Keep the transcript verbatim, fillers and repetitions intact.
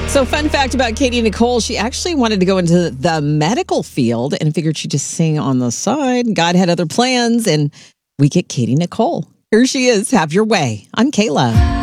So fun fact about Katie Nicole, she actually wanted to go into the medical field and figured she'd just sing on the side. God had other plans, and we get Katie Nicole. Here she is. Have your way. I'm Kayla.